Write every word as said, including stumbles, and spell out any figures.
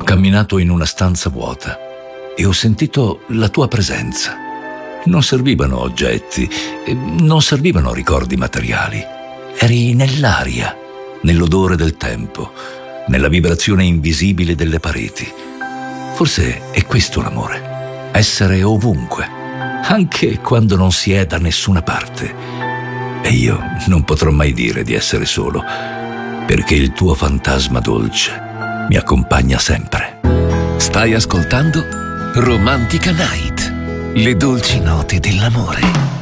camminato in una stanza vuota e ho sentito la tua presenza. Non servivano oggetti, non servivano ricordi materiali. Eri nell'aria, nell'odore del tempo, nella vibrazione invisibile delle pareti. Forse è questo l'amore, essere ovunque, anche quando non si è da nessuna parte. E io non potrò mai dire di essere solo, perché il tuo fantasma dolce mi accompagna sempre. Stai ascoltando Romantica Night, le dolci note dell'amore.